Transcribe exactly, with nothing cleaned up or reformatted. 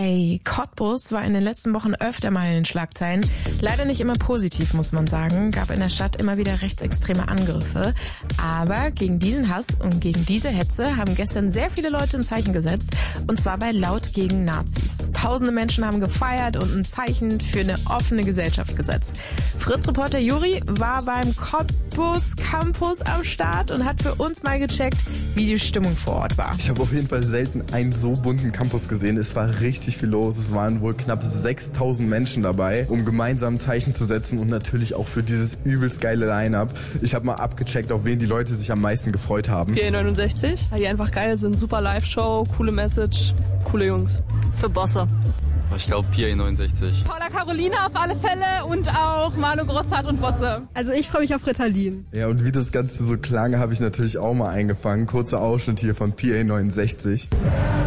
Ey, Cottbus war in den letzten Wochen öfter mal in den Schlagzeilen. Leider nicht immer positiv, muss man sagen. Gab in der Stadt immer wieder rechtsextreme Angriffe. Aber gegen diesen Hass und gegen diese Hetze haben gestern sehr viele Leute ein Zeichen gesetzt. Und zwar bei Laut gegen Nazis. Tausende Menschen haben gefeiert und ein Zeichen für eine offene Gesellschaft gesetzt. Fritz-Reporter Juri war beim Cottbus Campus am Start und hat für uns mal gecheckt, wie die Stimmung vor Ort war. Ich habe auf jeden Fall selten einen so bunten Campus gesehen. Es war richtig viel los. Es waren wohl knapp sechstausend Menschen dabei, um gemeinsam Zeichen zu setzen und natürlich auch für dieses übelst geile Line-Up. Ich habe mal abgecheckt, auf wen die Leute sich am meisten gefreut haben. P A neunundsechzig, weil die einfach geil sind. Super Live-Show, coole Message, coole Jungs. Für Bosse. Ich glaube P A neunundsechzig. Paula Carolina auf alle Fälle und auch Manu Grossart und Bosse. Also ich freue mich auf Ritalin. Ja, und wie das Ganze so klang, habe ich natürlich auch mal eingefangen. Kurzer Ausschnitt hier von P A neunundsechzig.